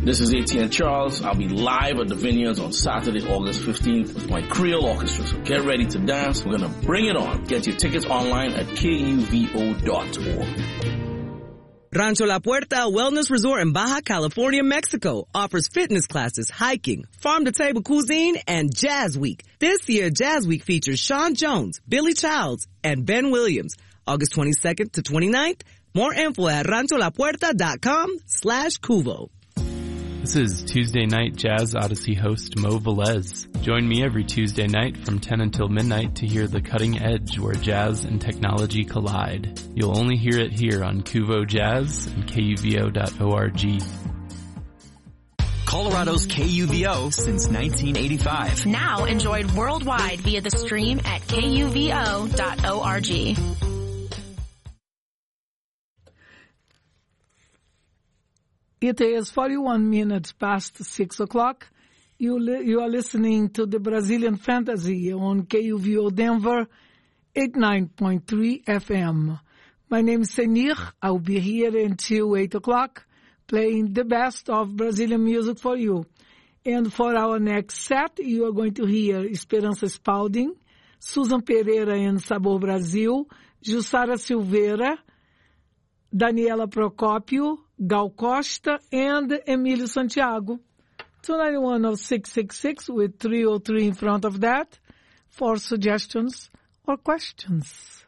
This is ATN Charles. I'll be live at the Vineyards on Saturday, August 15th with my Creole Orchestra. So get ready to dance. We're going to bring it on. Get your tickets online at kuvo.org. Rancho La Puerta Wellness Resort in Baja California, Mexico offers fitness classes, hiking, farm-to-table cuisine, and Jazz Week. This year, Jazz Week features Sean Jones, Billy Childs, and Ben Williams. August 22nd to 29th. More info at rancholapuerta.com/Cuvo. This is Tuesday Night Jazz Odyssey host Mo Velez. Join me every Tuesday night from 10 until midnight to hear the cutting edge where jazz and technology collide. You'll only hear it here on Cuvo Jazz and KUVO.org. Colorado's KUVO since 1985. Now enjoyed worldwide via the stream at KUVO.org. It is 41 minutes past 6 o'clock. You are listening to the Brazilian Fantasy on KUVO Denver, 89.3 FM. My name is Senir. I will be here until 8 o'clock, playing the best of Brazilian music for you. And for our next set, you are going to hear Esperança Spalding, Susan Pereira and Sabor Brasil, Jussara Silveira, Daniela Procópio, Gal Costa, and Emílio Santiago. 291-0666 with 303 in front of that for suggestions or questions.